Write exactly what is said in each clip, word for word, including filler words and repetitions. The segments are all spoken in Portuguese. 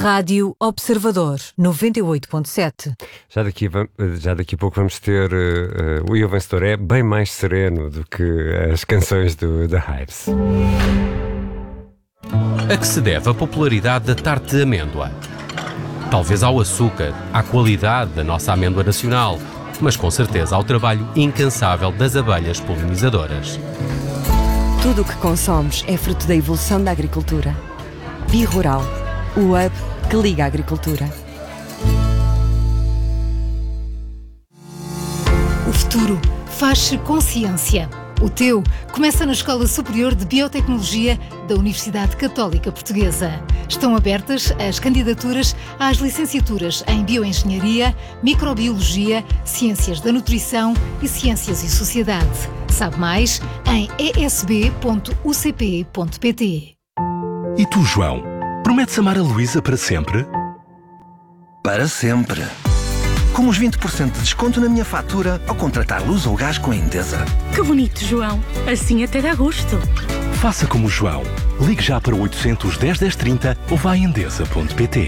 Rádio Observador, noventa e oito ponto sete. Já daqui, já daqui a pouco vamos ter uh, o E O Vencedor é bem mais sereno do que as canções do The Hives. A que se deve a popularidade da tarte de amêndoa? Talvez ao açúcar, à qualidade da nossa amêndoa nacional, mas com certeza ao trabalho incansável das abelhas polinizadoras. Tudo o que consomos é fruto da evolução da agricultura. Bi-Rural, o hub que liga a agricultura. O futuro faz-se com ciência. O teu começa na Escola Superior de Biotecnologia da Universidade Católica Portuguesa. Estão abertas as candidaturas às licenciaturas em Bioengenharia, Microbiologia, Ciências da Nutrição e Ciências e Sociedade. Sabe mais em e s b ponto u c p ponto p t. E tu, João, prometes amar a Luísa para sempre? Para sempre. Com os vinte por cento de desconto na minha fatura ao contratar luz ou gás com a Endesa. Que bonito, João. Assim até dá gosto. Faça como o João. Ligue já para o oitocentos, dez, dez, trinta ou vá a endesa ponto p t.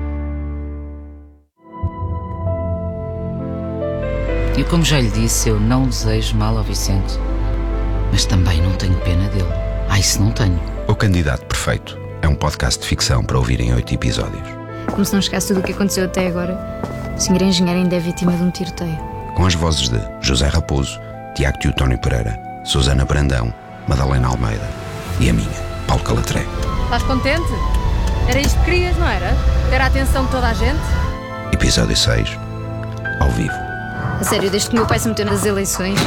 E como já lhe disse, eu não desejo mal ao Vicente. Mas também não tenho pena dele. Ah, isso não tenho. O Candidato Perfeito é um podcast de ficção para ouvir em oito episódios. Como se não esquece tudo o que aconteceu até agora. O senhor engenheiro ainda é vítima de um tiroteio. Com as vozes de José Raposo, Tiago Teotónio Pereira, Susana Brandão, Madalena Almeida e a minha, Paulo Calatré. Estás contente? Era isto que querias, não era? Ter a atenção de toda a gente? Episódio seis, ao vivo. A sério, desde que o meu pai se meteu nas eleições...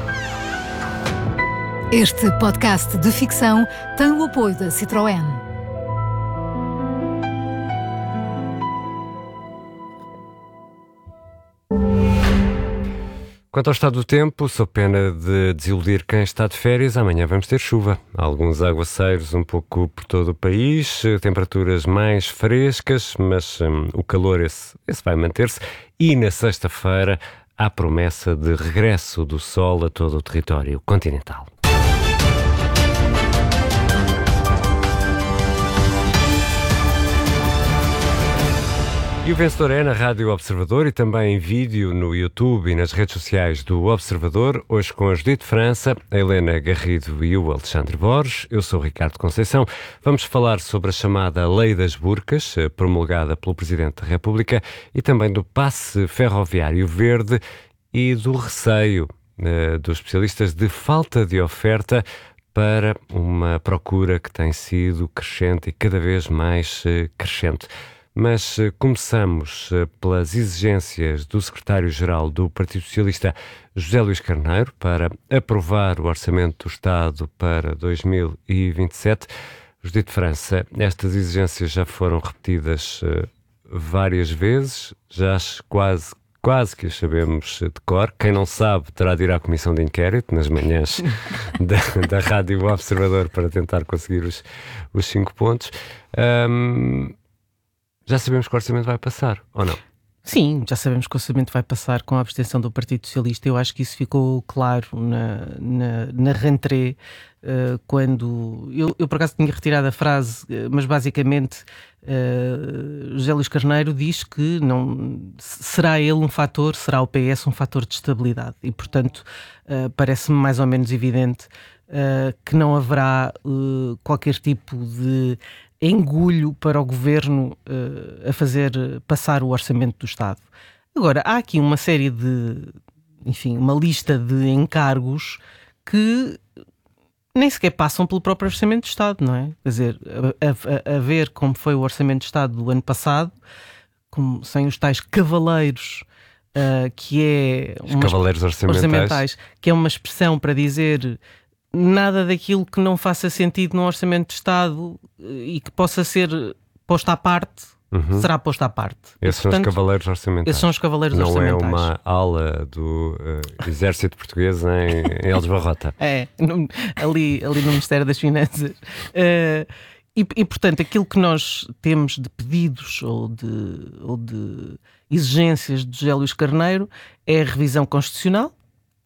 Este podcast de ficção tem o apoio da Citroën. Quanto ao estado do tempo, sob pena de desiludir quem está de férias, amanhã vamos ter chuva. Alguns aguaceiros um pouco por todo o país, temperaturas mais frescas, mas hum, o calor esse, esse vai manter-se. E na sexta-feira há promessa de regresso do sol a todo o território continental. E o vencedor é na Rádio Observador e também em vídeo no YouTube e nas redes sociais do Observador, hoje com a Judite França, a Helena Garrido e o Alexandre Borges. Eu sou o Ricardo Conceição. Vamos falar sobre a chamada Lei das Burcas, promulgada pelo Presidente da República, e também do passe ferroviário verde e do receio uh, dos especialistas de falta de oferta para uma procura que tem sido crescente e cada vez mais uh, crescente. Mas uh, começamos uh, pelas exigências do secretário-geral do Partido Socialista, José Luís Carneiro, para aprovar o Orçamento do Estado para dois mil e vinte e sete. Judite França, estas exigências já foram repetidas uh, várias vezes, já quase, quase que as sabemos de cor. Quem não sabe terá de ir à Comissão de Inquérito nas manhãs da, da Rádio Observador para tentar conseguir os, os cinco pontos. Um, Já sabemos que o orçamento vai passar, ou não? Sim, já sabemos que o orçamento vai passar com a abstenção do Partido Socialista. Eu acho que isso ficou claro na, na, na rentrée, uh, quando... Eu, eu, por acaso, tinha retirado a frase, uh, mas basicamente uh, José Luís Carneiro diz que não, será ele um fator, será o P S um fator de estabilidade. E, portanto, uh, parece-me mais ou menos evidente uh, que não haverá uh, qualquer tipo de engulho para o Governo uh, a fazer passar o Orçamento do Estado. Agora, há aqui uma série de, enfim, uma lista de encargos que nem sequer passam pelo próprio Orçamento do Estado, não é? Quer dizer, a, a, a ver como foi o Orçamento do Estado do ano passado, como, sem os tais cavaleiros, uh, que é... Os cavaleiros orçamentais. orçamentais, que é uma expressão para dizer... nada daquilo que não faça sentido no Orçamento de Estado e que possa ser posto à parte, uhum. será posto à parte. Esses e, são portanto, os cavaleiros orçamentais. Esses são os cavaleiros não orçamentais. Não é uma ala do uh, Exército Português em, em Eles Barrota. É, no, ali, ali no Ministério das Finanças. Uh, e, e, portanto, aquilo que nós temos de pedidos ou de, ou de exigências de José Luís Carneiro é a revisão constitucional.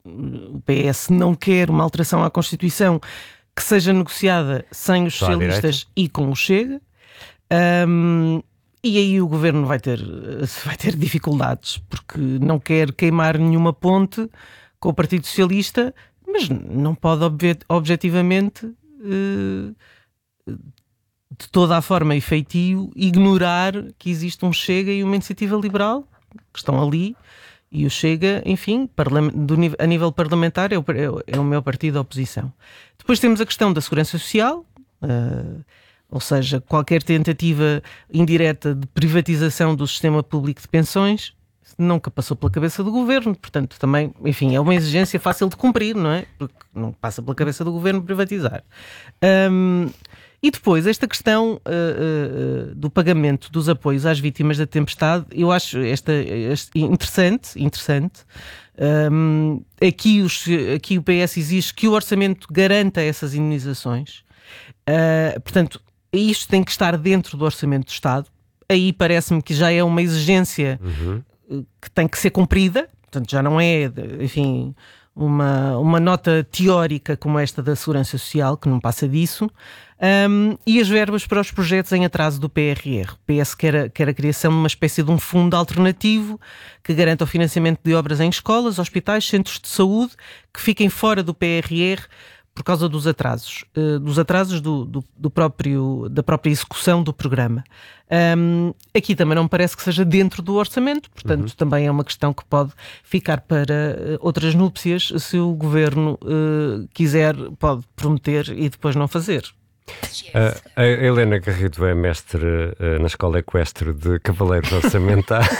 O P S não quer uma alteração à Constituição que seja negociada sem os socialistas e com o Chega. Um, e aí o governo vai ter, vai ter dificuldades, porque não quer queimar nenhuma ponte com o Partido Socialista, mas não pode obje- objetivamente, uh, de toda a forma e feitio, ignorar que existe um Chega e uma Iniciativa Liberal que estão ali. E o Chega, enfim, do, a nível parlamentar é o, é o meu partido da oposição. Depois temos a questão da segurança social, uh, ou seja, qualquer tentativa indireta de privatização do sistema público de pensões nunca passou pela cabeça do governo, portanto também, enfim, é uma exigência fácil de cumprir, não é? Porque não passa pela cabeça do governo privatizar. Um, E depois, esta questão uh, uh, do pagamento dos apoios às vítimas da tempestade, eu acho esta, esta interessante, interessante. Um, aqui, os, aqui o P S exige que o orçamento garanta essas indenizações. Uh, portanto, isto tem que estar dentro do orçamento do Estado. Aí parece-me que já é uma exigência uhum. que tem que ser cumprida. Portanto, já não é, enfim... Uma, uma nota teórica como esta da Segurança Social, que não passa disso, um, e as verbas para os projetos em atraso do P R R. O P S quer a, quer a criação de uma espécie de um fundo alternativo que garanta o financiamento de obras em escolas, hospitais, centros de saúde, que fiquem fora do P R R por causa dos atrasos, uh, dos atrasos do, do, do próprio, da própria execução do programa. Um, aqui também não me parece que seja dentro do orçamento, portanto uhum. também é uma questão que pode ficar para uh, outras núpcias se o governo uh, quiser, pode prometer e depois não fazer. Uh, a Helena Garrido é mestre uh, na Escola Equestre de Cavaleiros Orçamentais.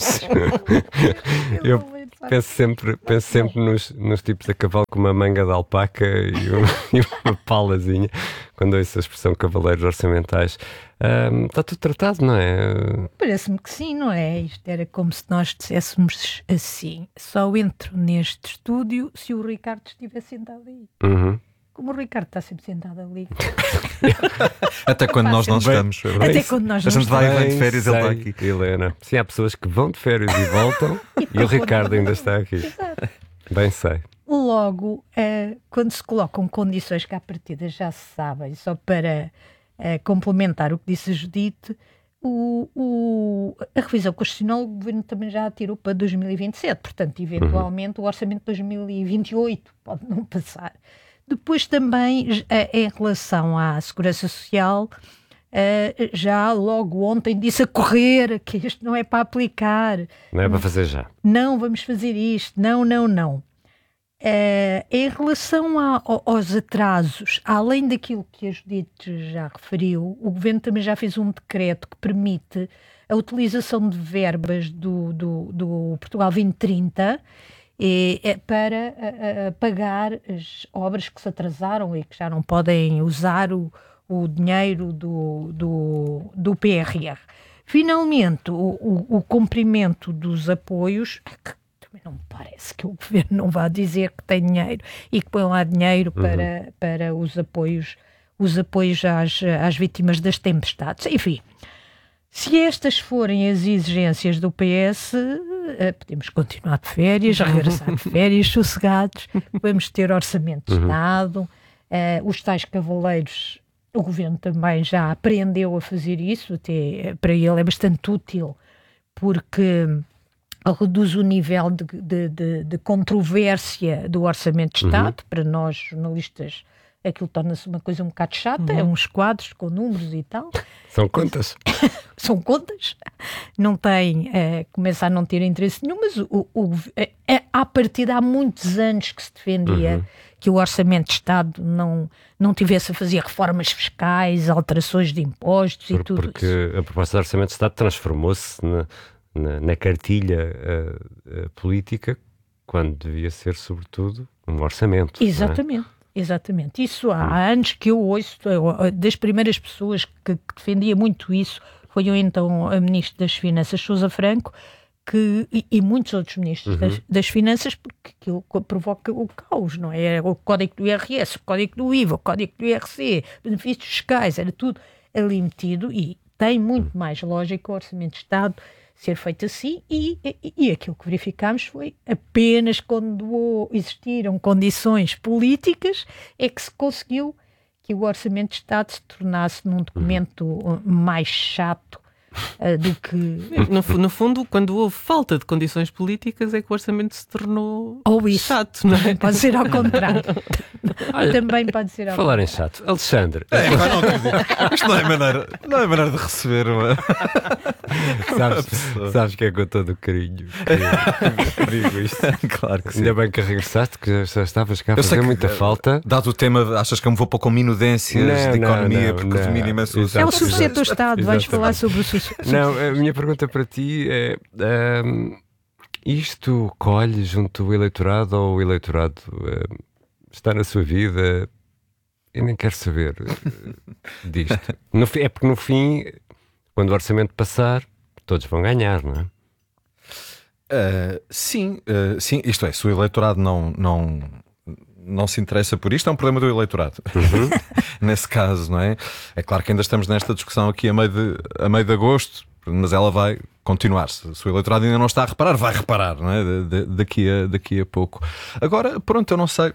Eu penso sempre, penso sempre nos, nos tipos a cavalo com uma manga de alpaca e, um, e uma palazinha, quando ouço a expressão Cavaleiros Orçamentais. Um, está tudo tratado, não é? Parece-me que sim, não é? Isto era como se nós disséssemos assim: só entro neste estúdio se o Ricardo estiver sentado aí. Uhum. Como o Ricardo está sempre sentado ali. Até quando nós não estamos. Até quando nós não estamos. A gente vai e vem de férias, sei, ele está aqui. Helena. Sim, há pessoas que vão de férias e voltam e, e o Ricardo ainda está aqui. Exato. Bem sei. Logo, uh, quando se colocam condições que à partida já se sabem, só para uh, complementar o que disse a Judite, o, o, a revisão constitucional o Governo também já a tirou para dois mil e vinte e sete, portanto, eventualmente, uhum. o orçamento de dois mil e vinte e oito pode não passar. Depois também, em relação à Segurança Social, já logo ontem disse a correr que isto não é para aplicar. Não é para fazer já. Não, vamos fazer isto. Não, não, não. Em relação a, aos atrasos, além daquilo que a Judite já referiu, o Governo também já fez um decreto que permite a utilização de verbas do, do, do Portugal vinte trinta, É, é para a, a pagar as obras que se atrasaram e que já não podem usar o, o dinheiro do, do, do P R R. Finalmente, o, o, o cumprimento dos apoios, que também não me parece que o Governo não vá dizer que tem dinheiro e que põe lá dinheiro uhum. para, para os apoios, os apoios às, às vítimas das tempestades. Enfim, se estas forem as exigências do P S, uh, podemos continuar de férias, regressar de férias sossegados, vamos ter orçamento de uhum. Estado, uh, os tais cavaleiros, o Governo também já aprendeu a fazer isso, até para ele é bastante útil, porque reduz o nível de, de, de, de controvérsia do orçamento de Estado. Uhum. Para nós, jornalistas, aquilo torna-se uma coisa um bocado chata, uhum. é uns quadros com números e tal. São contas. São contas. Não tem, uh, começa a não ter interesse nenhum, mas o, o, é, é, à partida há muitos anos que se defendia uhum. que o Orçamento de Estado não, não tivesse a fazer reformas fiscais, alterações de impostos Por, e tudo porque isso. Porque a proposta de Orçamento de Estado transformou-se na, na, na cartilha uh, uh, política, quando devia ser, sobretudo, um orçamento. Exatamente. Exatamente, isso há anos que eu ouço, das primeiras pessoas que, que defendia muito isso, foi o então a Ministra das Finanças, Sousa Franco, que, e, e muitos outros Ministros uhum. das, das Finanças, porque aquilo provoca o caos, não é? O Código do I R S, o Código do I V A, o Código do I R C, benefícios fiscais, era tudo ali metido e tem muito mais lógica o Orçamento de Estado ser feito assim e, e, e aquilo que verificámos foi apenas quando existiram condições políticas é que se conseguiu que o Orçamento de Estado se tornasse num documento mais chato uh, do que... No, no fundo, quando houve falta de condições políticas é que o orçamento se tornou Ou isso. chato, não é? Pode ser ao contrário. Olha, Também pode ser ao falar em contrário. chato, Alexandre. É, pá, não acredito. Isto não é maneira, não é maneira de receber uma... sabes, sabes que é com todo o carinho que digo isto. Claro que sim. Ainda bem que regressaste, que já estavas cá a Eu sei fazer que, muita falta. Dado o tema, achas que eu me vou pôr com minudências Não, de não, economia não, porque não. o domínio imenso. É o suficiente do Estado, vais falar sobre o suficiente. Não, a minha pergunta para ti é: um, isto colhe junto do eleitorado ou o eleitorado um, está na sua vida? Eu nem quero saber uh, disto. No, é porque no fim, quando o orçamento passar, todos vão ganhar, não é? Uh, sim, uh, sim, isto é, se o eleitorado não, não, não se interessa por isto, é um problema do eleitorado. Uhum. Nesse caso, não é? É claro que ainda estamos nesta discussão aqui a meio de, a meio de agosto, mas ela vai continuar. Se, se o eleitorado ainda não está a reparar, vai reparar, não é? De, de, daqui, a, daqui a pouco. Agora, pronto, eu não sei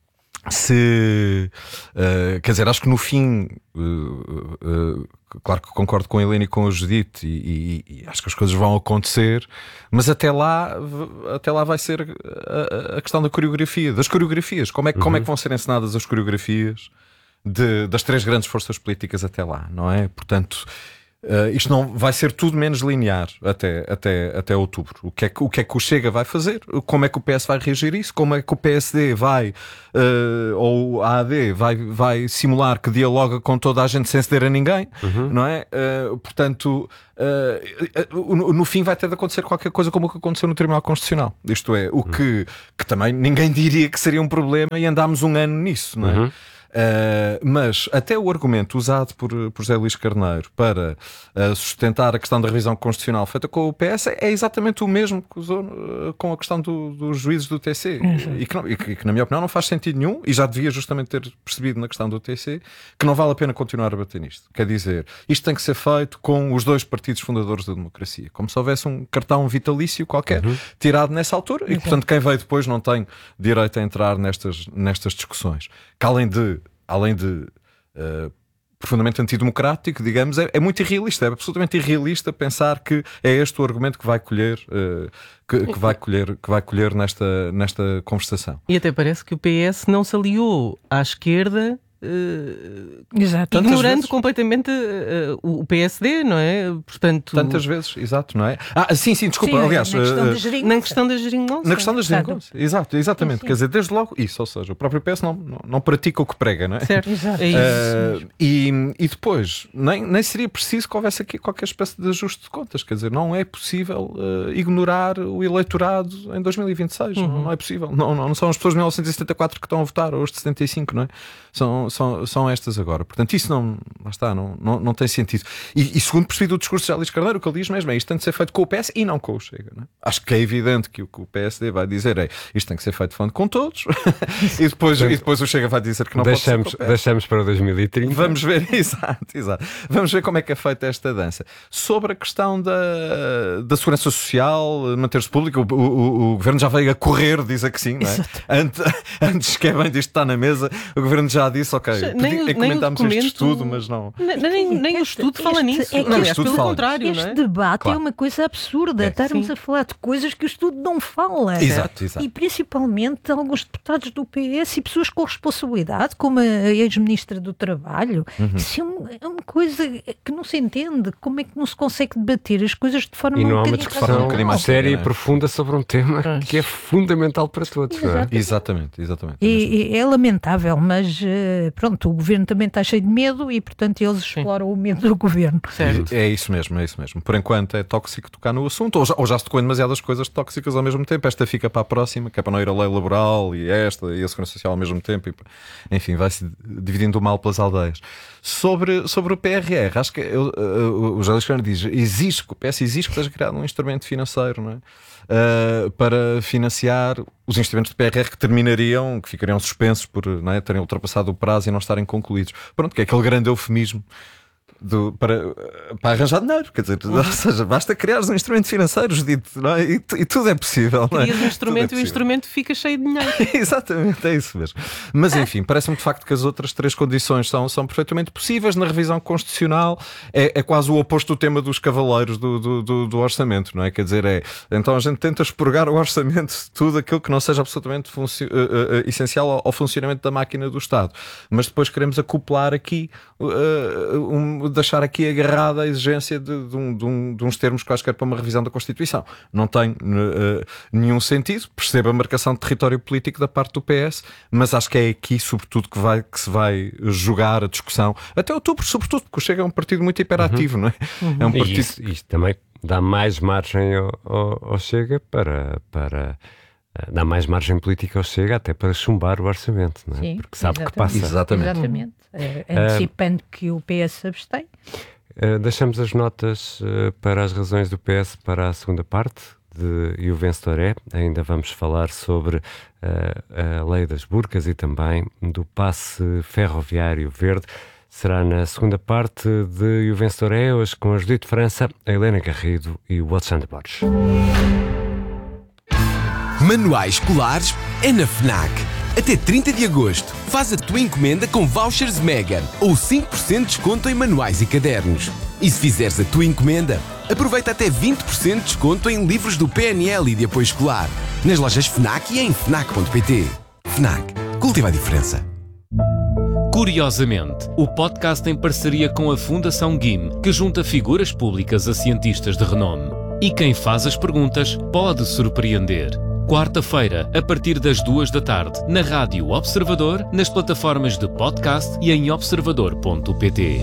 se, uh, quer dizer, acho que no fim, uh, uh, claro que concordo com a Helena e com a Judite, e, e, e acho que as coisas vão acontecer, mas até lá, até lá vai ser a, a questão da coreografia, das coreografias. Como é, uhum. como é que vão ser ensinadas as coreografias de, das três grandes forças políticas até lá, não é? Portanto, Uh, isto não vai ser tudo menos linear até, até, até outubro. O que, é que, o que é que o Chega vai fazer? Como é que o P S vai reagir a isso? Como é que o P S D vai, uh, ou a A D vai, vai simular que dialoga com toda a gente sem ceder a ninguém? Uhum. Não é? Uh, portanto, uh, uh, no, no fim vai ter de acontecer qualquer coisa como o que aconteceu no Tribunal Constitucional. Isto é, o uhum. que, que também ninguém diria que seria um problema e andámos um ano nisso, não é? Uhum. Uh, mas até o argumento usado por, por José Luís Carneiro para uh, sustentar a questão da revisão constitucional feita com o P S é exatamente o mesmo que usou uh, com a questão do, dos juízes do T C uhum. e, que não, e, que, e que na minha opinião não faz sentido nenhum, e já devia justamente ter percebido na questão do T C que não vale a pena continuar a bater nisto. Quer dizer, isto tem que ser feito com os dois partidos fundadores da democracia, como se houvesse um cartão vitalício qualquer uhum. tirado nessa altura, e portanto quem veio depois não tem direito a entrar nestas, nestas discussões, que além de além de uh, profundamente antidemocrático, digamos, é, é muito irrealista, é absolutamente irrealista pensar que é este o argumento que vai colher, uh, que, que vai colher, que vai colher nesta, nesta conversação. E até parece que o P S não se aliou à esquerda, Uh, exato. ignorando vezes. completamente uh, o P S D, não é? Portanto, tantas vezes, exato, não é? Ah, sim, sim, desculpa, sim, aliás, na questão, uh, da geringonça. na questão da geringonça. Na questão da geringonça, exato, exatamente. Sim, sim. Quer dizer, desde logo isso, ou seja, o próprio P S não, não, não pratica o que prega, não é? Certo, exato. É isso. Uh, e, e depois, nem, nem seria preciso que houvesse aqui qualquer espécie de ajuste de contas, quer dizer, não é possível uh, ignorar o eleitorado em dois mil e vinte e seis, uhum. não, não é possível. Não, não, não são as pessoas de mil novecentos e setenta e quatro que estão a votar, ou os de setenta e cinco, não é? São, são, são estas agora. Portanto, isso não, lá está, não, não, não tem sentido. E, e segundo percebi do discurso de José Luís Carneiro, o que ele diz mesmo é isto tem de ser feito com o P S e não com o Chega. Não é? Acho que é evidente que o que o P S D vai dizer é isto tem que ser feito falando com todos e, depois, e depois o Chega vai dizer que não deixamos, pode ser com o P S. Deixamos para dois mil e trinta. Vamos ver, exato, exato. Vamos ver como é que é feita esta dança. Sobre a questão da, da segurança social, manter-se público, o, o, o Governo já veio a correr, diz a que sim, não é? Antes, antes que é bem disto estar na mesa, o Governo já disse, ok, nem, comentámos nem este estudo, mas não. Nem, nem, nem o estudo fala este, nisso. É não, aliás, pelo fala. contrário. Este não é? debate claro. é uma coisa absurda. É. Estarmos Sim. a falar de coisas que o estudo não fala. Exato, exato. E principalmente alguns deputados do P S e pessoas com responsabilidade, como a ex-ministra do Trabalho. Uhum. Isso é, um, é uma coisa que não se entende. Como é que não se consegue debater as coisas de forma e não um há uma bocadinho discussão um bocadinho mais séria séria, e profunda sobre um tema que é fundamental para todos. Não é? Exatamente, exatamente. E, e é lamentável, mas pronto, o governo também está cheio de medo e, portanto, eles exploram o medo do governo. Certo. É isso mesmo, é isso mesmo. Por enquanto é tóxico tocar no assunto, ou já, ou já se tocou em demasiadas coisas tóxicas ao mesmo tempo. Esta fica para a próxima, que é para não ir a lei laboral e esta e a segurança social ao mesmo tempo. E, enfim, vai-se dividindo o mal pelas aldeias. Sobre, sobre o P R R, acho que eu, uh, o José Luís Carneiro diz, exige, o P S exige que seja criado um instrumento financeiro, não é? Uh, para financiar os investimentos do P R R que terminariam, que ficariam suspensos por não é, terem ultrapassado o prazo e não estarem concluídos. Pronto, que é aquele grande eufemismo do, para, para arranjar dinheiro, quer dizer, uhum. ou seja, basta criar um instrumento financeiro, Judite, não é? e, e tudo é possível. Não é? Crias um instrumento é e o instrumento fica cheio de dinheiro. Exatamente, é isso mesmo. Mas enfim, parece-me de facto que as outras três condições são, são perfeitamente possíveis na revisão constitucional. É, é quase o oposto do tema dos cavaleiros do, do, do, do orçamento, não é? Quer dizer, é então a gente tenta expurgar o orçamento de tudo aquilo que não seja absolutamente funci- uh, uh, essencial ao, ao funcionamento da máquina do Estado, mas depois queremos acoplar aqui, uh, um, deixar aqui agarrada a exigência de, de, um, de, um, de uns termos quaisquer para uma revisão da Constituição. Não tem uh, nenhum sentido, percebo a marcação de território político da parte do P S, mas acho que é aqui, sobretudo, que, vai, que se vai jogar a discussão, até outubro, sobretudo, porque o Chega é um partido muito hiperativo, uhum. não é? Uhum. É um partido... E isso, isso também dá mais margem ao, ao, ao Chega para... para... dá mais margem política ao Chega até para chumbar o orçamento, não é? Sim, porque sabe exatamente. que passa. Exatamente. Exatamente. É, antecipando uh, que o P S se abstém. Uh, deixamos as notas uh, para as razões do P S para a segunda parte de E o Vencedor é. Ainda vamos falar sobre uh, a lei das burcas e também do passe ferroviário verde. Será na segunda parte de E o Vencedor é, hoje com a Judite França, a Helena Garrido e o Alexandre Borges. Manuais escolares é na FNAC. Até trinta de agosto, faz a tua encomenda com vouchers Mega ou cinco por cento de desconto em manuais e cadernos. E se fizeres a tua encomenda, aproveita até vinte por cento de desconto em livros do P N L e de apoio escolar, nas lojas FNAC e em fnac ponto pt. FNAC. Cultiva a diferença. Curiosamente, o podcast em parceria com a Fundação G I M, que junta figuras públicas a cientistas de renome. E quem faz as perguntas pode surpreender. Quarta-feira, a partir das duas da tarde, na Rádio Observador, nas plataformas de podcast e em observador ponto pt.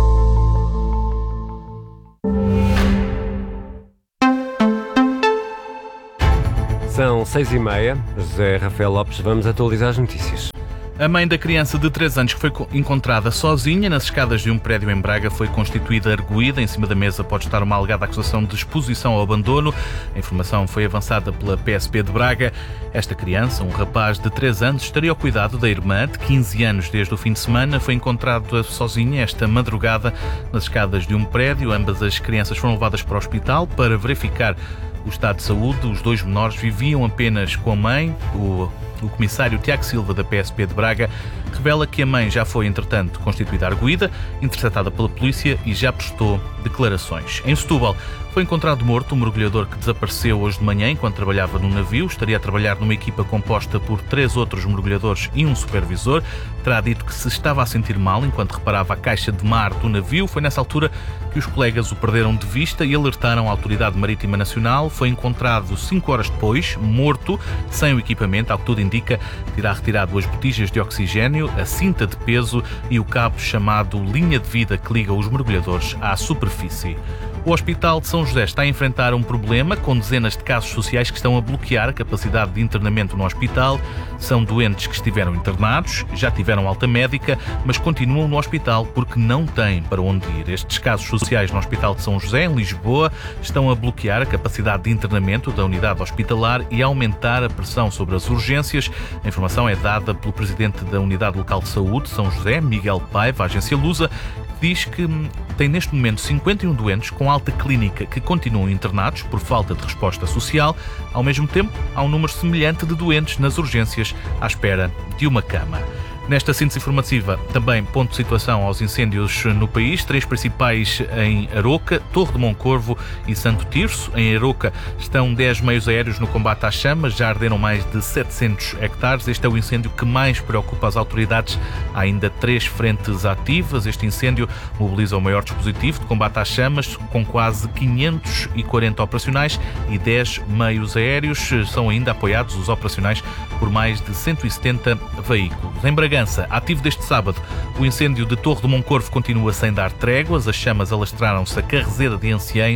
São seis e meia. José Rafael Lopes, vamos atualizar as notícias. A mãe da criança de três anos que foi encontrada sozinha nas escadas de um prédio em Braga foi constituída arguída. Em cima da mesa pode estar uma alegada acusação de exposição ao abandono. A informação foi avançada pela P S P de Braga. Esta criança, um rapaz de três anos, estaria ao cuidado da irmã, de quinze anos desde o fim de semana. Foi encontrado sozinha esta madrugada nas escadas de um prédio. Ambas as crianças foram levadas para o hospital para verificar o estado de saúde. Os dois menores viviam apenas com a mãe. O O comissário Tiago Silva, da P S P de Braga, revela que a mãe já foi, entretanto, constituída arguída, interceptada pela polícia e já prestou declarações. Em Setúbal, foi encontrado morto um mergulhador que desapareceu hoje de manhã enquanto trabalhava num navio. Estaria a trabalhar numa equipa composta por três outros mergulhadores e um supervisor. Terá dito que se estava a sentir mal enquanto reparava a caixa de mar do navio. Foi nessa altura que os colegas o perderam de vista e alertaram a Autoridade Marítima Nacional. Foi encontrado cinco horas depois, morto, sem o equipamento, ao que tudo indica, terá retirado as botijas de oxigênio, a cinta de peso e o cabo chamado linha de vida que liga os mergulhadores à superfície. O Hospital de São José está a enfrentar um problema com dezenas de casos sociais que estão a bloquear a capacidade de internamento no hospital. São doentes que estiveram internados, já tiveram alta médica, mas continuam no hospital porque não têm para onde ir. Estes casos sociais no Hospital de São José, em Lisboa, estão a bloquear a capacidade de internamento da unidade hospitalar e a aumentar a pressão sobre as urgências. A informação é dada pelo presidente da Unidade Local de Saúde de São José, Miguel Paiva, à agência Lusa, que diz que tem neste momento cinquenta e um doentes com alta clínica que continuam internados por falta de resposta social. Ao mesmo tempo, há um número semelhante de doentes nas urgências à espera de uma cama. Nesta síntese informativa, também ponto de situação aos incêndios no país, três principais em Aroca, Torre de Moncorvo e Santo Tirso. Em Aroca estão dez meios aéreos no combate às chamas, já arderam mais de setecentos hectares. Este é o incêndio que mais preocupa as autoridades. Há ainda três frentes ativas. Este incêndio mobiliza o maior dispositivo de combate às chamas, com quase quinhentos e quarenta operacionais e dez meios aéreos. São ainda apoiados os operacionais por mais de cento e setenta veículos. Em Bragança, ativo desde sábado, o incêndio de Torre de Moncorvo continua sem dar tréguas. As chamas alastraram-se a Carrezeira de Anciães,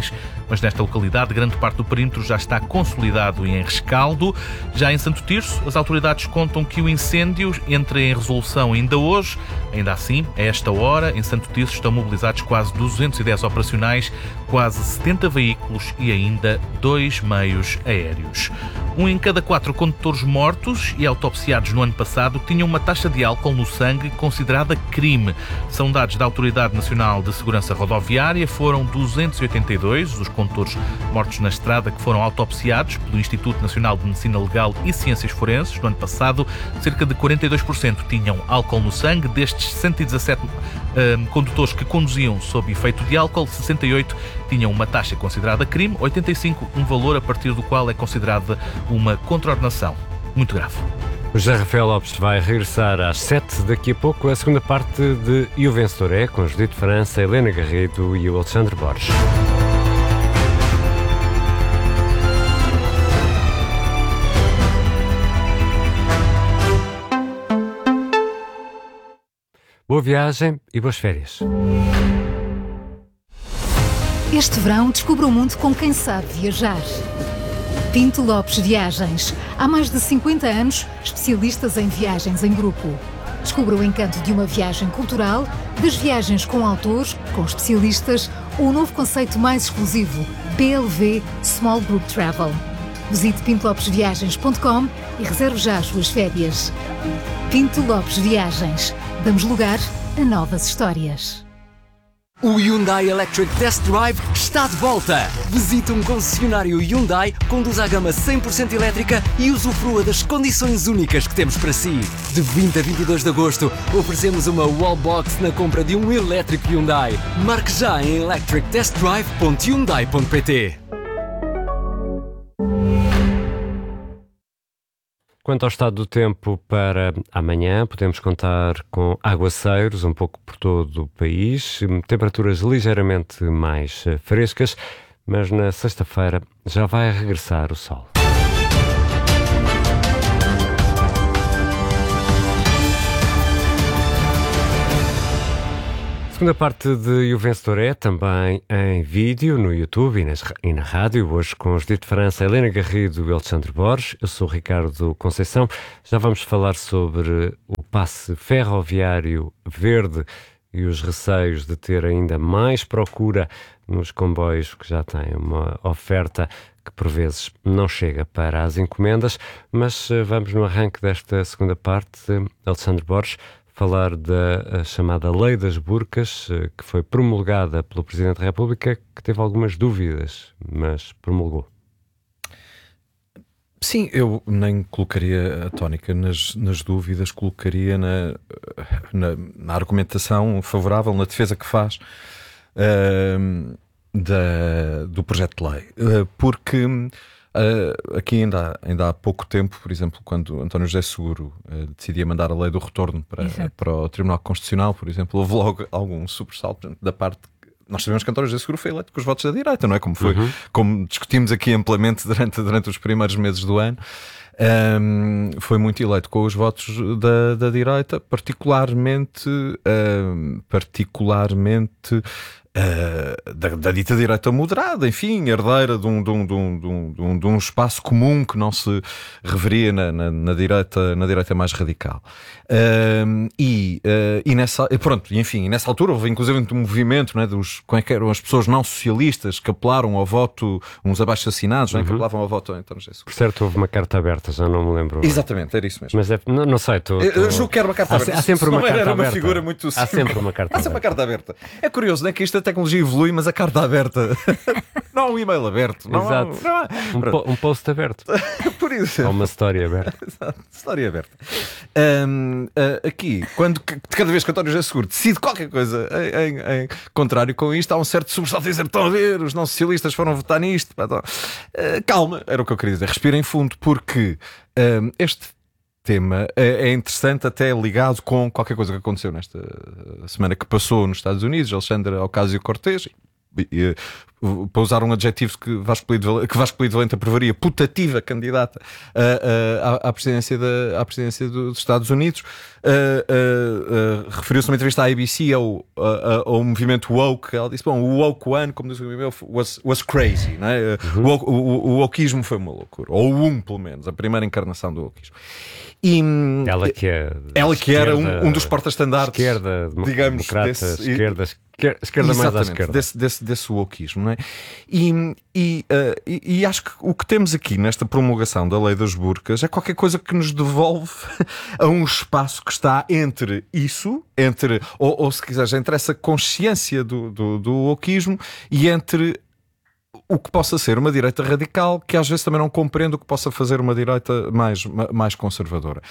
mas nesta localidade grande parte do perímetro já está consolidado e em rescaldo. Já em Santo Tirso, as autoridades contam que o incêndio entra em resolução ainda hoje. Ainda assim, a esta hora, em Santo Tirso estão mobilizados quase duzentos e dez operacionais, quase setenta veículos e ainda dois meios aéreos. Um em cada quatro condutores mortos e autopsiados no ano passado tinham uma taxa de álcool no sangue considerada crime. São dados da Autoridade Nacional de Segurança Rodoviária. Foram duzentos e oitenta e dois os condutores mortos na estrada que foram autopsiados pelo Instituto Nacional de Medicina Legal e Ciências Forenses. No ano passado, cerca de quarenta e dois por cento tinham álcool no sangue. Destes cento e dezassete uh, condutores que conduziam sob efeito de álcool, sessenta e oito tinham uma taxa considerada crime, oitenta e cinco um valor a partir do qual é considerada uma contraordenação muito grave. O José Rafael Lopes vai regressar às sete daqui a pouco a segunda parte de E o Vencedor é, com Judite França, Helena Garrido e o Alexandre Borges. Boa viagem e boas férias. Este verão, descubra o mundo com quem sabe viajar. Pinto Lopes Viagens. Há mais de cinquenta anos, especialistas em viagens em grupo. Descubra o encanto de uma viagem cultural, das viagens com autores, com especialistas, ou o novo conceito mais exclusivo, P L V Small Group Travel. Visite pinto lopes viagens ponto com e reserve já as suas férias. Pinto Lopes Viagens. Damos lugar a novas histórias. O Hyundai Electric Test Drive está de volta! Visite um concessionário Hyundai, conduza a gama cem por cento elétrica e usufrua das condições únicas que temos para si. De vinte a vinte e dois de agosto, oferecemos uma wallbox na compra de um elétrico Hyundai. Marque já em electric test drive ponto hyundai ponto pt. Quanto ao estado do tempo para amanhã, podemos contar com aguaceiros um pouco por todo o país, temperaturas ligeiramente mais frescas, mas na sexta-feira já vai regressar o sol. A segunda parte de E o Vencedor é também em vídeo no YouTube e, nas, e na rádio, hoje com os Judite França, Helena Garrido e Alexandre Borges. Eu sou o Ricardo Conceição. Já vamos falar sobre o passe ferroviário verde e os receios de ter ainda mais procura nos comboios que já têm uma oferta que por vezes não chega para as encomendas. Mas vamos no arranque desta segunda parte, Alexandre Borges, falar da chamada Lei das Burcas, que foi promulgada pelo Presidente da República, que teve algumas dúvidas, mas promulgou. Sim, eu nem colocaria a tónica nas, nas dúvidas, colocaria na, na, na argumentação favorável, na defesa que faz uh, da, do projeto de lei. Uh, porque uh, aqui ainda há, ainda há pouco tempo, por exemplo, quando António José Seguro uh, decidia mandar a lei do retorno para, para o Tribunal Constitucional, por exemplo, houve logo algum sobressalto da parte. Nós sabemos que António José Seguro foi eleito com os votos da direita, não é? Como foi, uhum. como discutimos aqui amplamente durante, durante os primeiros meses do ano. Um, foi muito eleito com os votos da, da direita, particularmente, um, particularmente Uh, da, da dita direita moderada, enfim, herdeira de um, de, um, de, um, de, um, de um espaço comum que não se reveria na, na, na, direita, na direita mais radical. Uh, e, uh, e nessa, pronto, enfim, nessa altura houve inclusive um movimento, não é, dos, como é que eram as pessoas não socialistas que apelaram ao voto, uns abaixo-assinados, uhum. não é, que apelavam ao voto então, não sei se... Por certo, houve uma carta aberta, já não me lembro. Exatamente, era isso mesmo. Mas é, não, não sei, tô, tô... Eu, eu julgo que era uma carta há, aberta. Há sempre uma, carta era aberta. uma figura muito Há sempre uma carta Há sempre uma carta aberta. É curioso, não é, que isto a tecnologia evolui, mas a carta aberta não há um e-mail aberto, não Exato. Há, não há... Um, po- um post aberto. Por isso. Ou uma história aberta. Exato, história aberta. Um, uh, aqui, quando cada vez que António José Seguro decide qualquer coisa em, em, em contrário com isto, há um certo sobressalto a dizer: estão a ver, os não socialistas foram votar nisto. Uh, calma, era o que eu queria dizer. Respirem fundo, porque um, este tema é interessante, até ligado com qualquer coisa que aconteceu nesta semana que passou nos Estados Unidos, Alexandre Ocasio-Cortez, para usar um adjetivo que Vasco Polido, que Vasco Polido Valente aprovaria, putativa candidata à, à, à presidência, da, à presidência dos Estados Unidos. Uh, uh, uh, referiu-se numa entrevista à A B C ao, ao, ao movimento woke. Ela disse: bom, o woke one, como diz o meu, was, was crazy, não é? Uhum. o, o, o, o wokeismo foi uma loucura, ou um, pelo menos, a primeira encarnação do wokeismo. E, ela que, é ela que era um, um dos porta-estandartes, esquerda, digamos, democrata, desse, esquerda, esquerda, esquerda mais à esquerda, desse, desse, desse wokeismo, não é? E, e, uh, e, e acho que o que temos aqui nesta promulgação da lei das burcas é qualquer coisa que nos devolve a um espaço que está entre isso, entre, ou, ou se quiseres, entre essa consciência do, do, do wokeismo e entre o que possa ser uma direita radical, que às vezes também não compreende o que possa fazer uma direita mais, mais conservadora.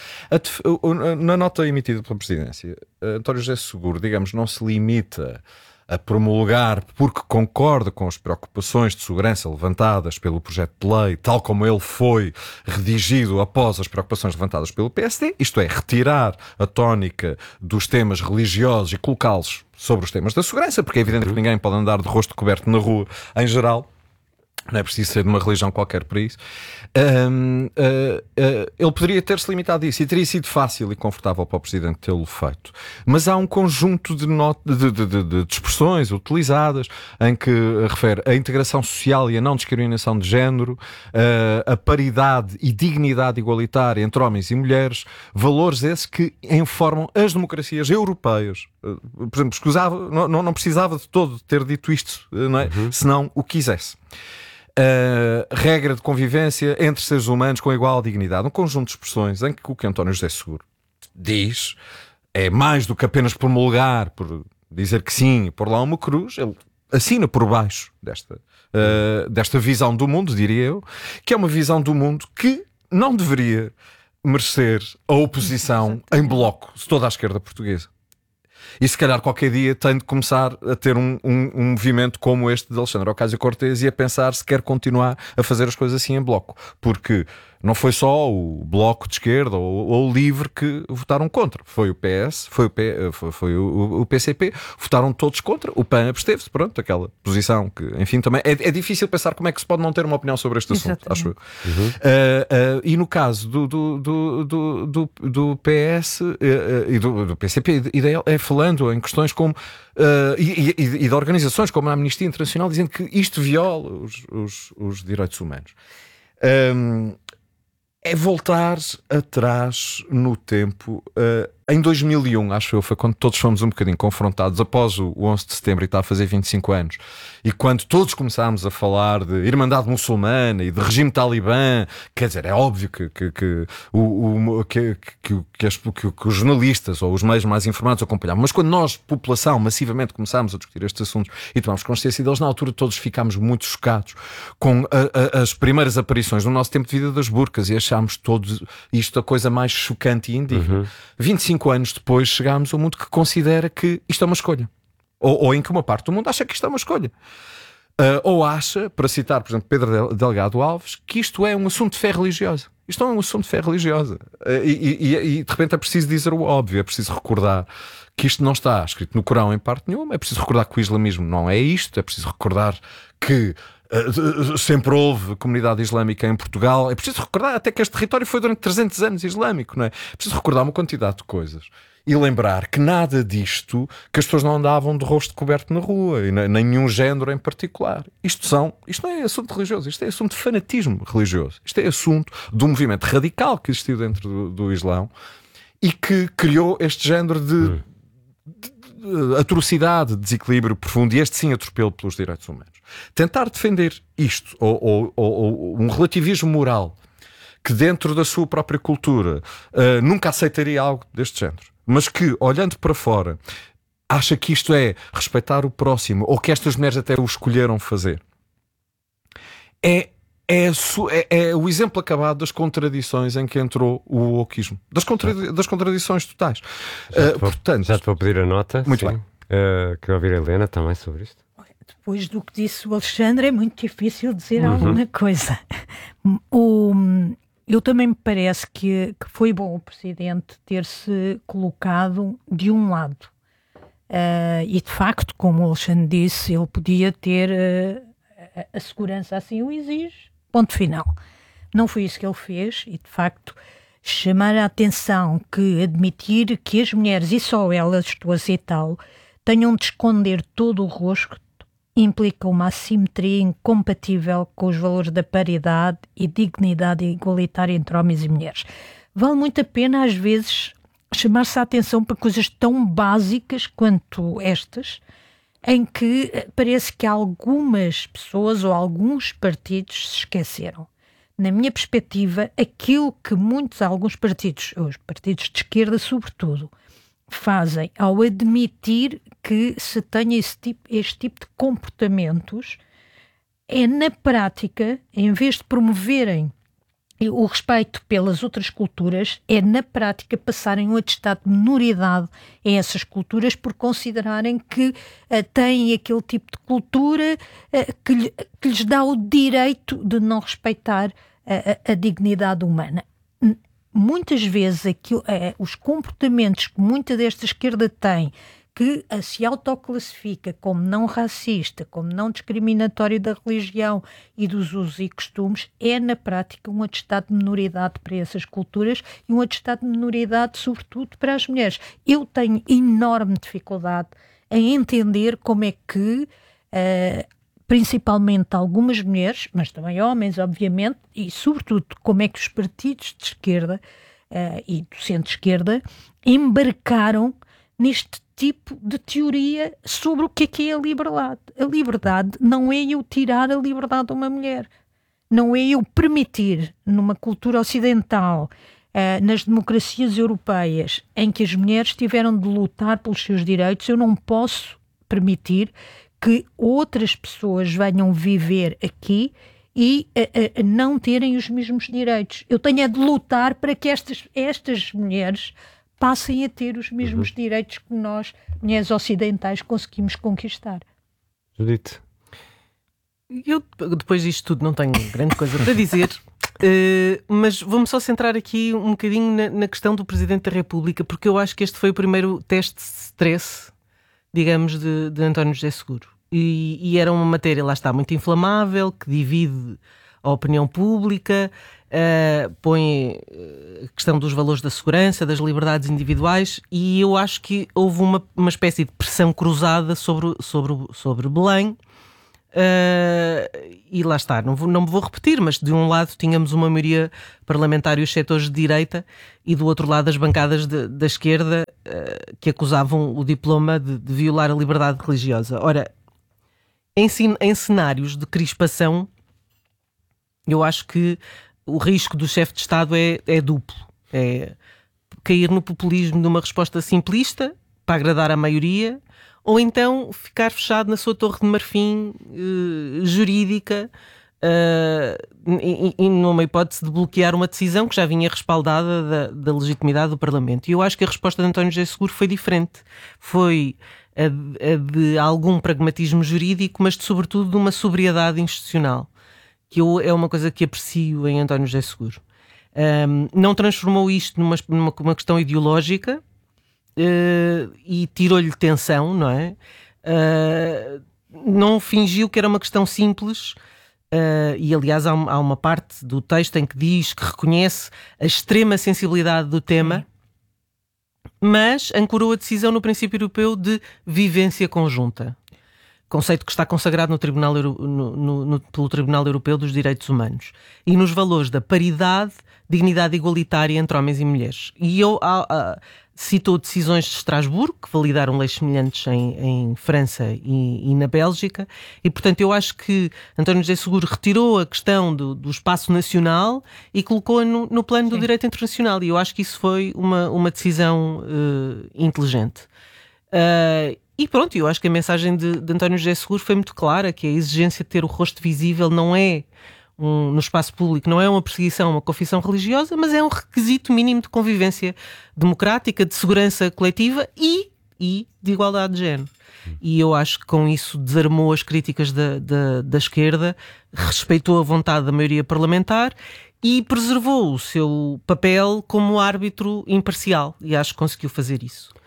Na nota emitida pela Presidência, António José Seguro, digamos, não se limita a promulgar porque concorda com as preocupações de segurança levantadas pelo projeto de lei, tal como ele foi redigido após as preocupações levantadas pelo P S D, isto é, retirar a tónica dos temas religiosos e colocá-los sobre os temas da segurança, porque é evidente que ninguém pode andar de rosto coberto na rua em geral. Não é preciso ser de uma religião qualquer para isso. Um, uh, uh, ele poderia ter-se limitado a isso e teria sido fácil e confortável para o Presidente tê-lo feito. Mas há um conjunto de, not- de, de, de, de expressões utilizadas em que refere a integração social e a não discriminação de género, uh, a paridade e dignidade igualitária entre homens e mulheres, valores esses que informam as democracias europeias. Uh, por exemplo, escusava, não, não precisava de todo ter dito isto, não é? Uhum. Se não o quisesse. Uh, regra de convivência entre seres humanos com igual dignidade. Um conjunto de expressões em que o que António José Seguro diz é mais do que apenas promulgar, por dizer que sim e pôr lá uma cruz. Ele assina por baixo desta, uh, desta visão do mundo, diria eu, que é uma visão do mundo que não deveria merecer a oposição em bloco de toda a esquerda portuguesa. E se calhar qualquer dia tem de começar a ter um, um, um movimento como este de Alexandre Ocasio-Cortez e a pensar se quer continuar a fazer as coisas assim em bloco. Porque não foi só o Bloco de Esquerda ou, ou o Livre que votaram contra. Foi o P S, foi o, P, foi, foi o, o P C P, votaram todos contra. O P A N absteve-se, pronto, aquela posição que, enfim, também é, é difícil pensar como é que se pode não ter uma opinião sobre este assunto, Exatamente. acho eu. Uhum. Uh, uh, e no caso do, do, do, do, do, do P S uh, uh, e do, do P C P e da é falando em questões como uh, e, e, e de organizações como a Amnistia Internacional dizendo que isto viola os, os, os direitos humanos. Um, é voltar atrás no tempo. Uh, em dois mil e um, acho eu, foi quando todos fomos um bocadinho confrontados após o onze de setembro e está a fazer vinte e cinco anos, e quando todos começámos a falar de Irmandade Muçulmana e de regime talibã. Quer dizer, é óbvio que, que, que, o, o, que, que, que, as, que, que os jornalistas ou os meios mais informados acompanhavam, mas quando nós, população, massivamente começámos a discutir estes assuntos e tomámos consciência deles, na altura todos ficámos muito chocados com a, a, as primeiras aparições no nosso tempo de vida das burcas e achámos todos isto a coisa mais chocante e indigna. Uhum. vinte e cinco anos depois chegámos a um mundo que considera que isto é uma escolha. Ou, ou em que uma parte do mundo acha que isto é uma escolha. Uh, ou acha, para citar, por exemplo, Pedro Delgado Alves, que isto é um assunto de fé religiosa. Isto não é um assunto de fé religiosa. Uh, e, e, e de repente é preciso dizer o óbvio, é preciso recordar que isto não está escrito no Corão em parte nenhuma, é preciso recordar que o islamismo não é isto, é preciso recordar que Uh, sempre houve comunidade islâmica em Portugal. É preciso recordar até que este território foi durante trezentos anos islâmico, não é? É preciso recordar uma quantidade de coisas e lembrar que nada disto, que as pessoas não andavam de rosto coberto na rua e nem nenhum género em particular. Isto são, isto não é assunto religioso, isto é assunto de fanatismo religioso. Isto é assunto de um movimento radical que existiu dentro do, do Islão e que criou este género de, hum. de, de atrocidade, de desequilíbrio profundo e este sim atropelo pelos direitos humanos. Tentar defender isto, ou, ou, ou um relativismo moral que dentro da sua própria cultura uh, nunca aceitaria algo deste género, mas que, olhando para fora, acha que isto é respeitar o próximo, ou que estas mulheres até o escolheram fazer, é, é, é, é o exemplo acabado das contradições em que entrou o wokeismo, das, contradi- das contradições totais. Já te, uh, vou, portanto, já te vou pedir a nota. Muito sim. bem. Uh, quero ouvir a Helena também sobre isto. Depois do que disse o Alexandre, é muito difícil dizer uhum. alguma coisa. O, eu também me parece que, que foi bom o Presidente ter-se colocado de um lado. Uh, e de facto, como o Alexandre disse, ele podia ter uh, a, a segurança assim o exige, ponto final. Não foi isso que ele fez e de facto chamar a atenção que admitir que as mulheres, e só elas, estou a aceitá-lo, tenham de esconder todo o rosto implica uma assimetria incompatível com os valores da paridade e dignidade igualitária entre homens e mulheres. Vale muito a pena, às vezes, chamar-se a atenção para coisas tão básicas quanto estas, em que parece que algumas pessoas ou alguns partidos se esqueceram. Na minha perspectiva, aquilo que muitos, alguns partidos, os partidos de esquerda sobretudo, fazem ao admitir que se tenha esse tipo, este tipo de comportamentos é, na prática, em vez de promoverem o respeito pelas outras culturas, é na prática passarem um atestado de minoridade a essas culturas por considerarem que uh, têm aquele tipo de cultura uh, que, lhe, que lhes dá o direito de não respeitar a, a, a dignidade humana. Muitas vezes aquilo, é, os comportamentos que muita desta esquerda tem, que se autoclassifica como não racista, como não discriminatório da religião e dos usos e costumes, é na prática um atestado de minoridade para essas culturas e um atestado de minoridade sobretudo para as mulheres. Eu tenho enorme dificuldade em entender como é que uh, principalmente algumas mulheres, mas também homens, obviamente, e sobretudo como é que os partidos de esquerda uh, e do centro-esquerda embarcaram neste tipo de teoria sobre o que é que é a liberdade. A liberdade não é eu tirar a liberdade a uma mulher, não é eu permitir numa cultura ocidental, uh, nas democracias europeias, em que as mulheres tiveram de lutar pelos seus direitos, eu não posso permitir que outras pessoas venham viver aqui e a, a, a não terem os mesmos direitos. Eu tenho é de lutar para que estas, estas mulheres passem a ter os mesmos uhum. direitos que nós, mulheres ocidentais, conseguimos conquistar. Judite? Eu, depois disto tudo, não tenho grande coisa para dizer, uh, mas vou-me só centrar aqui um bocadinho na, na questão do Presidente da República, porque eu acho que este foi o primeiro teste de stress, digamos, de, de António José Seguro. E, e era uma matéria, lá está, muito inflamável, que divide a opinião pública, uh, põe a questão dos valores da segurança, das liberdades individuais, e eu acho que houve uma, uma espécie de pressão cruzada sobre, sobre, sobre Belém. Uh, e lá está, não, vou, não me vou repetir, mas de um lado tínhamos uma maioria parlamentar e os setores de direita, e do outro lado as bancadas de, da esquerda uh, que acusavam o diploma de, de violar a liberdade religiosa. Ora, em, em cenários de crispação, eu acho que o risco do chefe de Estado é, é duplo. É cair no populismo de uma resposta simplista para agradar a maioria, ou então ficar fechado na sua torre de marfim uh, jurídica uh, e, e numa hipótese de bloquear uma decisão que já vinha respaldada da, da legitimidade do Parlamento. E eu acho que a resposta de António José Seguro foi diferente. Foi a de, a de algum pragmatismo jurídico, mas de, sobretudo de uma sobriedade institucional, que eu, é uma coisa que aprecio em António José Seguro. Um, não transformou isto numa, numa, numa questão ideológica, Uh, e tirou-lhe tensão, não é? Uh, não fingiu que era uma questão simples, uh, e aliás há, há uma parte do texto em que diz que reconhece a extrema sensibilidade do tema, mas ancorou a decisão no princípio europeu de vivência conjunta, conceito que está consagrado no Tribunal, no, no, no, pelo Tribunal Europeu dos Direitos Humanos, e nos valores da paridade, dignidade igualitária entre homens e mulheres. E eu a, a, citou decisões de Estrasburgo, que validaram leis semelhantes em, em França e, e na Bélgica, e portanto eu acho que António José Seguro retirou a questão do, do espaço nacional e colocou-a no, no plano Sim. do direito internacional, e eu acho que isso foi uma, uma decisão uh, inteligente. Uh, E pronto, eu acho que a mensagem de, de António José Seguro foi muito clara, que a exigência de ter o rosto visível não é, um, no espaço público, não é uma perseguição, uma confissão religiosa, mas é um requisito mínimo de convivência democrática, de segurança coletiva e, e de igualdade de género. E eu acho que com isso desarmou as críticas da, da, da esquerda, respeitou a vontade da maioria parlamentar e preservou o seu papel como árbitro imparcial, e acho que conseguiu fazer isso.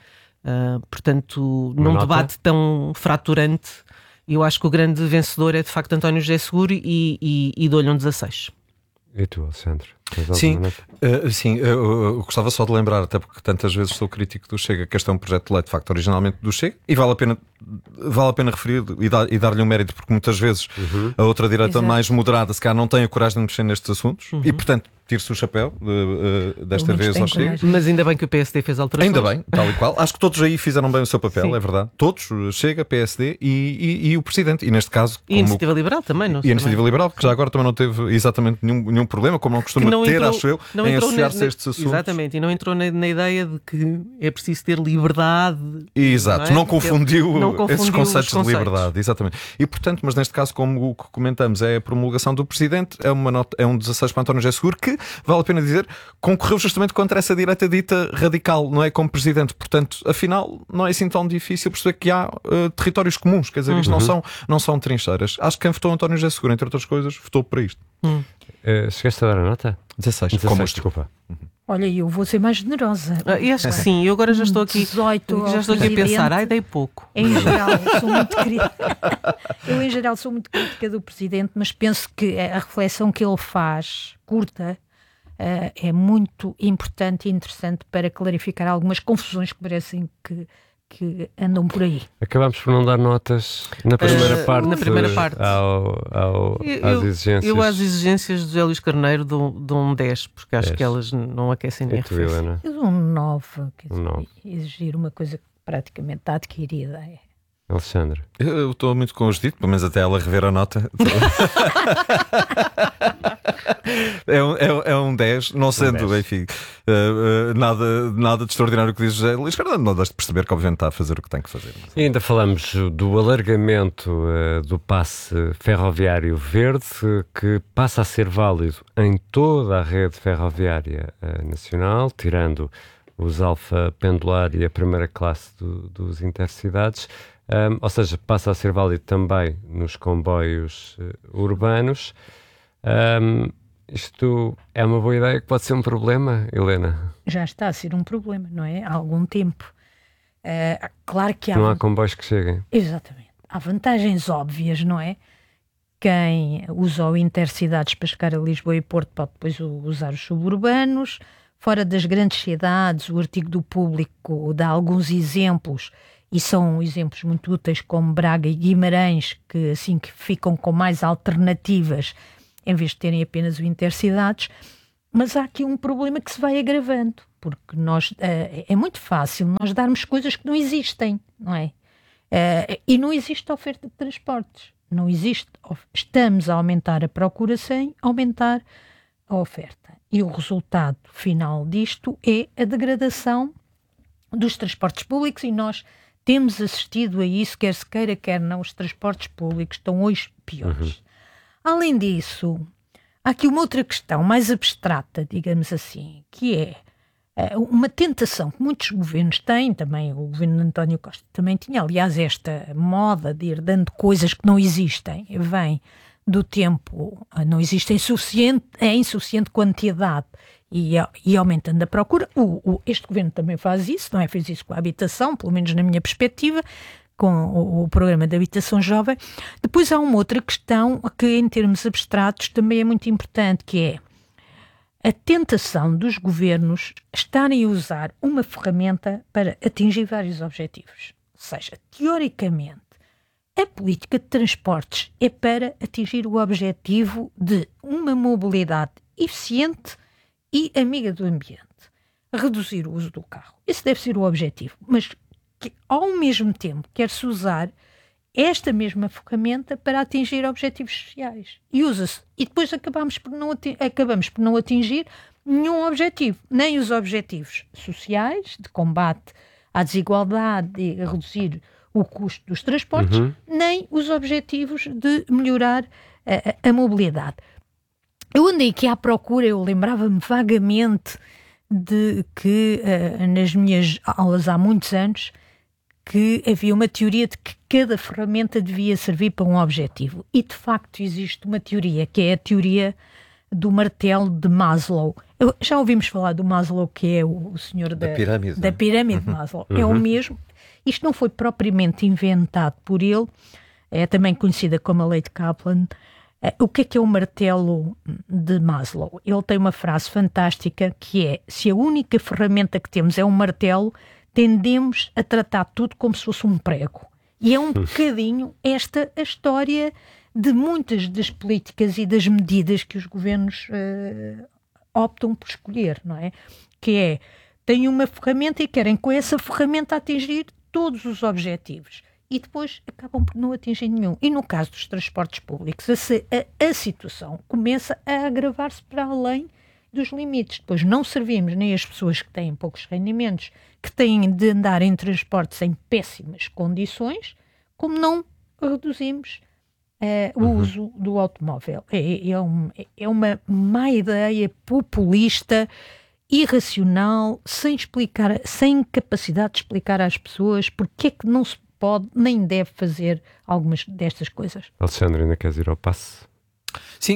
Uh, portanto, Uma num nota? debate tão fraturante, eu acho que o grande vencedor é de facto António José Seguro e, e, e dou-lhe um dezasseis. E tu, Alexandre? Sim, uh, sim eu, eu, eu gostava só de lembrar, até porque tantas vezes sou crítico do Chega, que este é um projeto de lei de facto originalmente do Chega, e vale a pena, vale a pena referir e, dar, e dar-lhe um mérito, porque muitas vezes uhum. a outra direita Exato. mais moderada se calhar não tem a coragem de mexer nestes assuntos uhum. e portanto tire-se o chapéu uh, uh, desta vez ao Chega. Mas ainda bem que o P S D fez alterações. Ainda bem, tal e qual. Acho que todos aí fizeram bem o seu papel, sim. é verdade. Todos, Chega, P S D e, e, e o Presidente. E neste caso. E a Iniciativa Liberal também, não E a Iniciativa Liberal, que já agora também não teve exatamente nenhum, nenhum problema, como não costuma não ter, entrou, acho eu, não em associar-se na, a estes assuntos. Exatamente, e não entrou na, na ideia de que é preciso ter liberdade. Exato, não, é? não, confundiu não confundiu esses conceitos, conceitos de liberdade. Exatamente. E portanto, mas neste caso, como o que comentamos é a promulgação do Presidente, é, uma nota, é um dezasseis para António José Seguro, que, vale a pena dizer, concorreu justamente contra essa direita dita radical, não é? Como Presidente. Portanto, afinal, não é assim tão difícil perceber que há uh, territórios comuns, quer dizer, isto uhum. não, são, não são trincheiras. Acho que quem votou António José Seguro, entre outras coisas, votou para isto. Hum. Uh, chegaste a dar a nota? dezasseis. Como desculpa. Uhum. Olha, eu vou ser mais generosa. Ah, e acho que sim, eu agora já estou aqui, dezoito já estou aqui a pensar, ai, dei pouco. Em geral, sou muito crítica. Eu, em geral, sou muito crítica do Presidente, mas penso que a reflexão que ele faz, curta, uh, é muito importante e interessante para clarificar algumas confusões que parecem que, que andam por aí. Acabámos por não dar notas na primeira uh, parte, na primeira parte. Ao, ao, eu, às exigências. Eu às exigências de José Luís Carneiro dou, dou um dez, porque acho dez. que elas não aquecem nem arrefecem. Eu dou um nove, quer dizer, um nove. Exigir uma coisa que praticamente está adquirida. É. Alexandre? Eu estou muito com o Judite, pelo menos até ela rever a nota. é, um, é, é um dez, não sendo, um dez. Enfim, uh, uh, nada, nada de extraordinário que diz José Luís Carneiro, não deixe de perceber que obviamente está a fazer o que tem que fazer. E ainda falamos do alargamento uh, do passe ferroviário verde, que passa a ser válido em toda a rede ferroviária uh, nacional, tirando os Alfa Pendular e a primeira classe do, dos intercidades. Um, ou seja, passa a ser válido também nos comboios uh, urbanos. Um, isto é uma boa ideia que pode ser um problema, Helena? Já está a ser um problema, não é? Há algum tempo. Uh, claro que há... Não há comboios que cheguem. Exatamente. Há vantagens óbvias, não é? Quem usa o Intercidades para chegar a Lisboa e Porto pode depois usar os suburbanos. Fora das grandes cidades, o artigo do Público dá alguns exemplos, e são exemplos muito úteis, como Braga e Guimarães, que assim que ficam com mais alternativas, em vez de terem apenas o Intercidades. Mas há aqui um problema que se vai agravando, porque nós, uh, é muito fácil nós darmos coisas que não existem, não é? Uh, e não existe oferta de transportes. Não existe. Estamos a aumentar a procura sem aumentar a oferta. E o resultado final disto é a degradação dos transportes públicos, e nós temos assistido a isso, quer se queira, quer não. Os transportes públicos estão hoje piores. Uhum. Além disso, há aqui uma outra questão mais abstrata, digamos assim, que é uh, uma tentação que muitos governos têm, também o governo de António Costa também tinha, aliás, esta moda de ir dando coisas que não existem, vem do tempo, não existe em suficiente, é insuficiente quantidade e, e aumentando a procura. O, o, este governo também faz isso, não é? Fez isso com a habitação, pelo menos na minha perspectiva, com o, o programa de habitação jovem. Depois há uma outra questão que, em termos abstratos, também é muito importante, que é a tentação dos governos estarem a usar uma ferramenta para atingir vários objetivos. Ou seja, teoricamente, a política de transportes é para atingir o objetivo de uma mobilidade eficiente e amiga do ambiente. Reduzir o uso do carro. Esse deve ser o objetivo. Mas, que, ao mesmo tempo, quer-se usar esta mesma ferramenta para atingir objetivos sociais. E usa-se. E depois acabamos por, não atingir, acabamos por não atingir nenhum objetivo. Nem os objetivos sociais, de combate à desigualdade e reduzir o custo dos transportes, uhum. nem os objetivos de melhorar a, a mobilidade. Eu andei aqui à procura, eu lembrava-me vagamente de que uh, nas minhas aulas há muitos anos que havia uma teoria de que cada ferramenta devia servir para um objetivo. E de facto existe uma teoria, que é a teoria do martelo de Maslow. Já ouvimos falar do Maslow, que é o, o senhor da, da pirâmide, da pirâmide de Maslow. Uhum. É o mesmo. Isto não foi propriamente inventado por ele, é também conhecida como a lei de Kaplan. O que é que é o martelo de Maslow? Ele tem uma frase fantástica que é: se a única ferramenta que temos é um martelo, tendemos a tratar tudo como se fosse um prego. E é um bocadinho esta a história de muitas das políticas e das medidas que os governos uh, optam por escolher, não é? Que é, têm uma ferramenta e querem com essa ferramenta atingir todos os objetivos. E depois acabam por não atingir nenhum. E no caso dos transportes públicos, a, a, a situação começa a agravar-se para além dos limites. Depois não servimos nem as pessoas que têm poucos rendimentos, que têm de andar em transportes em péssimas condições, como não reduzimos uh, o uhum. uso do automóvel. É, é, um, é uma má ideia populista, irracional, sem explicar, sem capacidade de explicar às pessoas porque é que não se pode nem deve fazer algumas destas coisas. Alexandre, ainda queres ir ao passe? Sim,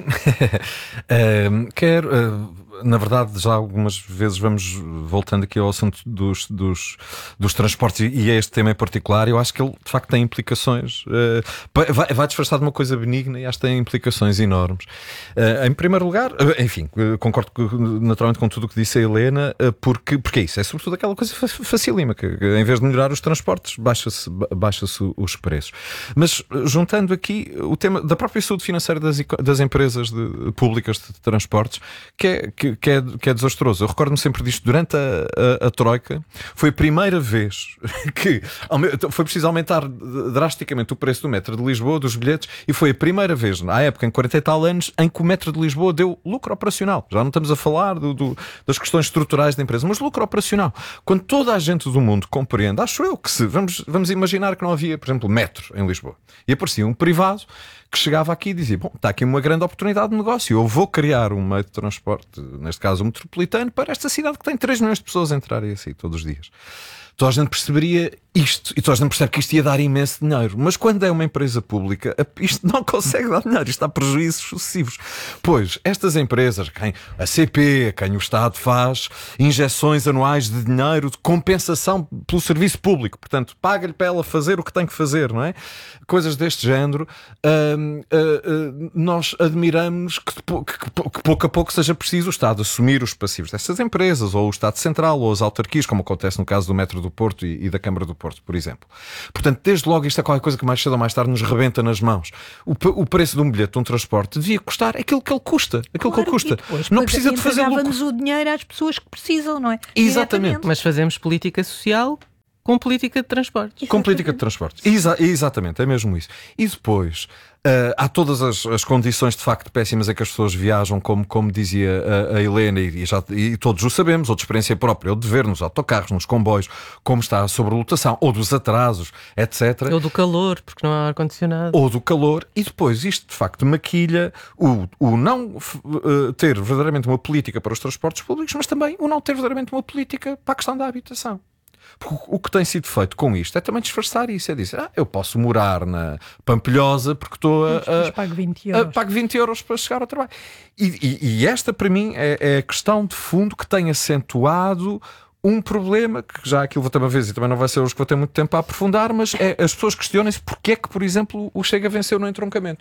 uh, quero, uh, na verdade, já algumas vezes vamos voltando aqui ao assunto dos, dos, dos transportes e a este tema em particular. Eu acho que ele de facto tem implicações, uh, vai, vai disfarçar de uma coisa benigna e acho que tem implicações enormes. Uh, em primeiro lugar, uh, enfim, uh, concordo naturalmente com tudo o que disse a Helena, uh, porque, porque é isso, é sobretudo aquela coisa facilima, que em vez de melhorar os transportes, baixa-se, baixa-se os preços. Mas juntando aqui o tema da própria saúde financeira das, das empresas de, públicas de transportes, que é, que, que, é, que é desastroso. Eu recordo-me sempre disto durante a, a, a Troika. Foi a primeira vez que foi preciso aumentar drasticamente o preço do metro de Lisboa, dos bilhetes, e foi a primeira vez, à época, em quarenta e tal anos, em que o metro de Lisboa deu lucro operacional. Já não estamos a falar do, do, das questões estruturais da empresa, mas lucro operacional. Quando toda a gente do mundo compreende, acho eu que se, vamos, vamos imaginar que não havia, por exemplo, metro em Lisboa, e aparecia um privado que chegava aqui e dizia, bom, está aqui uma grande oportunidade de negócio, eu vou criar um meio de transporte, neste caso um metropolitano, para esta cidade que tem três milhões de pessoas a entrarem assim todos os dias. Toda a gente perceberia isto, e toda a gente percebe que isto ia dar imenso dinheiro, mas quando é uma empresa pública, isto não consegue dar dinheiro, isto dá prejuízos sucessivos. Pois, estas empresas, quem, a C P, quem o Estado faz injeções anuais de dinheiro de compensação pelo serviço público, portanto, paga-lhe para ela fazer o que tem que fazer, não é? Coisas deste género, hum, hum, nós admiramos que, que, que pouco a pouco seja preciso o Estado assumir os passivos destas empresas, ou o Estado Central, ou as autarquias, como acontece no caso do Metro do Porto e, e da Câmara do Porto, por exemplo. Portanto, desde logo isto é qualquer coisa que mais cedo ou mais tarde nos rebenta nas mãos. O, o preço de um bilhete de um transporte devia custar aquilo que ele custa, aquilo claro, que ele custa. Depois, não precisa de fazer lucro. o dinheiro às pessoas que precisam, não é? Exatamente. Mas fazemos política social com política de transportes. Com política de transportes. Exa- exatamente, é mesmo isso. E depois, uh, há todas as, as condições de facto péssimas em que as pessoas viajam, como, como dizia a, a Helena, e, e, já, e todos o sabemos, ou de experiência própria, ou de ver nos autocarros, nos comboios, como está a sobrelotação, ou dos atrasos, etcétera. Ou do calor, porque não há ar-condicionado. Ou do calor, e depois isto de facto maquilha o, o não uh, ter verdadeiramente uma política para os transportes públicos, mas também o não ter verdadeiramente uma política para a questão da habitação. Porque o que tem sido feito com isto é também disfarçar isso, é dizer, ah, eu posso morar na Pampilhosa porque estou a, a, pago vinte euros. a pago vinte euros para chegar ao trabalho. E, e, e esta para mim é, é a questão de fundo que tem acentuado um problema, que já aquilo vou ter uma vez e também não vai ser hoje que vou ter muito tempo a aprofundar, mas é, as pessoas questionam-se porque é que, por exemplo, o Chega venceu no entroncamento.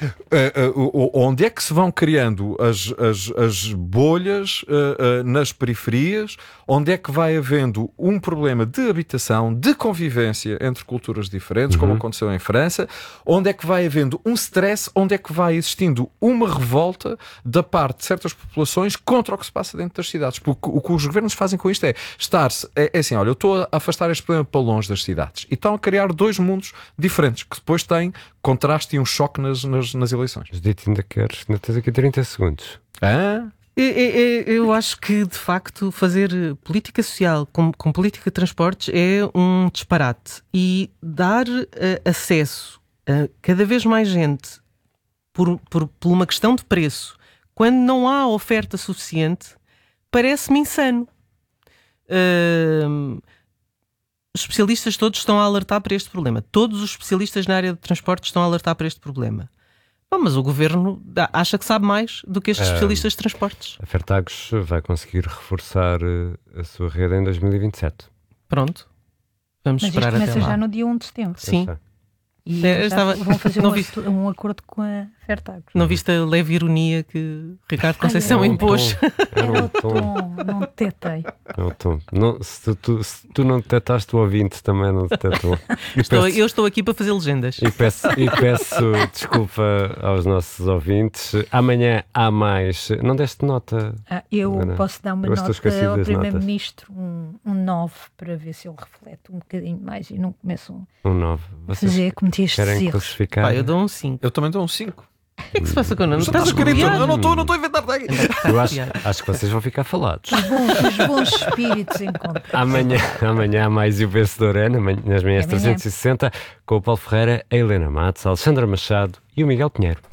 Uh, uh, uh, onde é que se vão criando as, as, as bolhas uh, uh, nas periferias, onde é que vai havendo um problema de habitação, de convivência entre culturas diferentes, uhum. como aconteceu em França, onde é que vai havendo um stress, onde é que vai existindo uma revolta da parte de certas populações contra o que se passa dentro das cidades. Porque o que os governos fazem com isto é estar-se, é, é assim, olha, eu estou a afastar este problema para longe das cidades e estão a criar dois mundos diferentes que depois têm contraste e um choque nas, nas, nas eleições. Judite, ainda queres? Ainda tens aqui trinta segundos. Ah? Eu acho que, de facto, fazer política social com, com política de transportes é um disparate. E dar uh, acesso a cada vez mais gente por, por, por uma questão de preço, quando não há oferta suficiente, parece-me insano. Uh, os especialistas todos estão a alertar para este problema. Todos os especialistas na área de transportes estão a alertar para este problema. Oh, mas o governo dá, acha que sabe mais do que estes Ah, especialistas de transportes. A Fertagos vai conseguir reforçar eh, a sua rede em dois mil e vinte e sete. Pronto. Vamos Mas isto esperar começa até lá. já no dia um de setembro. Sim. E É, eu já estava- vão fazer não um, vi- astu- um acordo com a Fertagos. Não viste a leve ironia que Ricardo Ai, Conceição era o impôs? tom. Era Era o o tom. tom, não detetei. É o tom. Não, se, tu, tu- se tu não detectaste, o ouvinte também não detectou. E Estou- peço- eu estou aqui para fazer legendas. E peço, e peço desculpa aos nossos ouvintes. Amanhã há mais. Não deste nota? Ah, eu Ana? posso dar uma Eu estou nota esquecido ao das notas. Primeiro-Ministro, um, um nove, para ver se ele reflete um bocadinho mais e não começam Um nove. a fazer cometer estes querem erros. classificar? Pá, eu dou um cinco. Eu também dou um cinco. O que é que se passa com o Nuno? Mas estás a querer tudo. Eu não estou, não estou a inventar nada. Eu acho, acho que vocês vão ficar falados. Os bons, os bons espíritos encontram. Amanhã, amanhã há mais e o Vencedor é na manhã- nas manhãs Amanhã. trezentos e sessenta com o Paulo Ferreira, a Helena Matos, a Alexandra Machado e o Miguel Pinheiro.